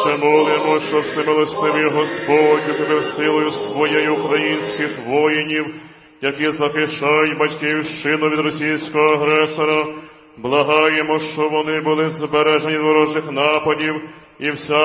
Отче, молимо, що всемилостивий Господь утепер силою своєї українських воїнів, які захищають батьківщину від російського агресора. Благаємо, що вони були збережені від ворожих нападів і вся